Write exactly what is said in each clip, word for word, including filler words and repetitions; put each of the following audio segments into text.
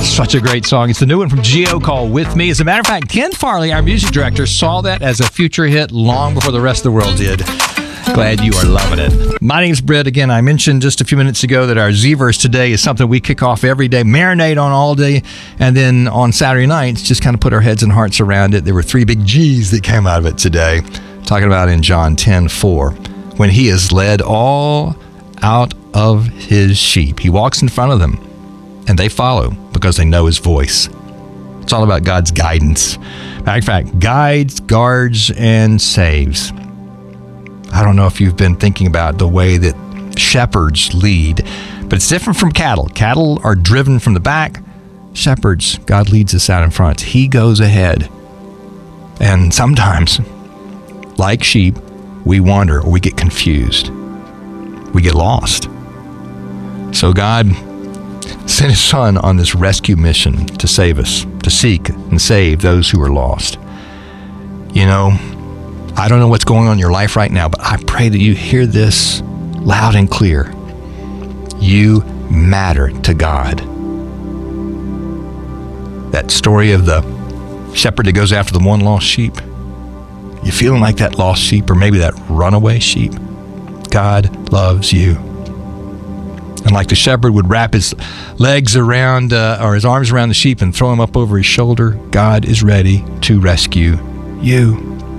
Such a great song. It's the new one from Geo called With Me. As a matter of fact, Ken Farley, our music director, saw that as a future hit long before the rest of the world did. Glad you are loving it. My name's Brett. Again, I mentioned just a few minutes ago that our Z-Verse today is something we kick off every day, marinate on all day, and then on Saturday nights, just kind of put our heads and hearts around it. There were three big G's that came out of it today. Talking about in John ten four, when he has led all out of his sheep, he walks in front of them, and they follow because they know his voice. It's all about God's guidance. Matter of fact, guides, guards, and saves. I don't know if you've been thinking about the way that shepherds lead, but it's different from cattle. Cattle are driven from the back. Shepherds, God leads us out in front. He goes ahead. And sometimes, like sheep, we wander or we get confused. We get lost. So God sent his son on this rescue mission to save us, to seek and save those who are lost. You know, I don't know what's going on in your life right now, but I pray that you hear this loud and clear. You matter to God. That story of the shepherd that goes after the one lost sheep. You feeling like that lost sheep or maybe that runaway sheep? God loves you. And like the shepherd would wrap his legs around uh, or his arms around the sheep and throw him up over his shoulder, God is ready to rescue you.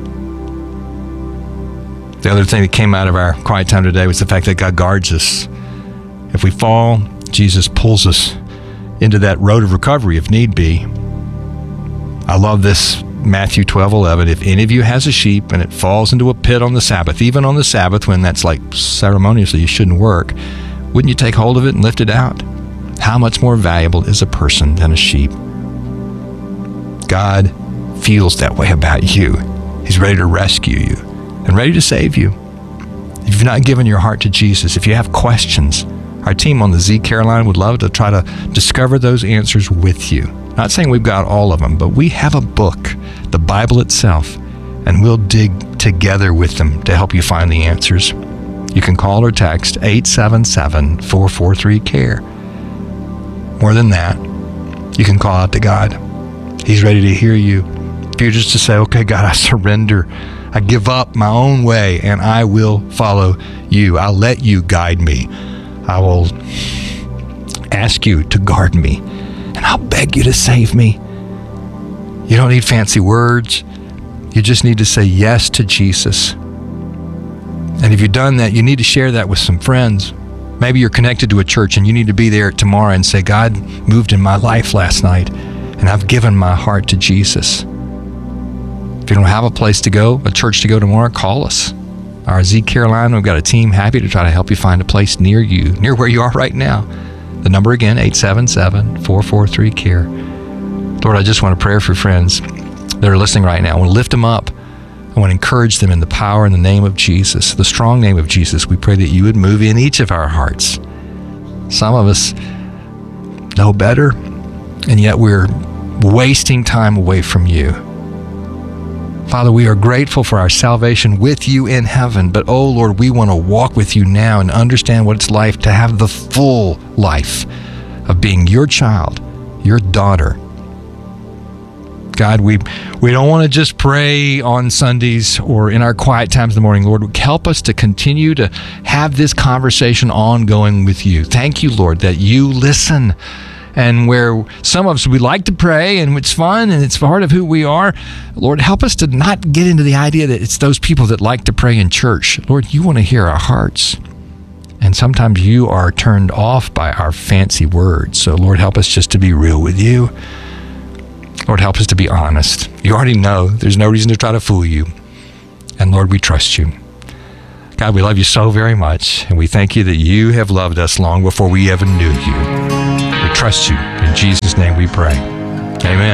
The other thing that came out of our quiet time today was the fact that God guards us. If we fall, Jesus pulls us into that road of recovery if need be. I love this Matthew twelve eleven. If any of you has a sheep and it falls into a pit on the Sabbath, even on the Sabbath when that's like ceremoniously you shouldn't work, wouldn't you take hold of it and lift it out? How much more valuable is a person than a sheep? God feels that way about you. He's ready to rescue you and ready to save you. If you've not given your heart to Jesus, if you have questions, our team on the Z Caroline would love to try to discover those answers with you. Not saying we've got all of them, but we have a book, the Bible itself, and we'll dig together with them to help you find the answers. You can call or text eight seven seven, four four three, C A R E. More than that, you can call out to God. He's ready to hear you. If you're just to say, okay, God, I surrender. I give up my own way and I will follow you. I'll let you guide me. I will ask you to guard me and I'll beg you to save me. You don't need fancy words. You just need to say yes to Jesus. And if you've done that, you need to share that with some friends. Maybe you're connected to a church and you need to be there tomorrow and say, God moved in my life last night and I've given my heart to Jesus. If you don't have a place to go, a church to go tomorrow, call us. Our Z Caroline, we've got a team happy to try to help you find a place near you, near where you are right now. The number again, eight seven seven, four four three, C A R E. Lord, I just want to pray for friends that are listening right now. I want to lift them up. I want to encourage them in the power and the name of Jesus, the strong name of Jesus. We pray that you would move in each of our hearts. Some of us know better, and yet we're wasting time away from you. Father, we are grateful for our salvation with you in heaven, but oh Lord, we want to walk with you now and understand what it's like to have the full life of being your child, your daughter. God, we we don't want to just pray on Sundays or in our quiet times in the morning. Lord, help us to continue to have this conversation ongoing with you. Thank you, Lord, that you listen. And where some of us, we like to pray and it's fun and it's part of who we are, Lord, help us to not get into the idea that it's those people that like to pray in church. Lord, you want to hear our hearts. And sometimes you are turned off by our fancy words. So, Lord, help us just to be real with you. Lord, help us to be honest. You already know. There's no reason to try to fool you. And Lord, we trust you. God, we love you so very much. And we thank you that you have loved us long before we ever knew you. We trust you. In Jesus' name we pray. Amen.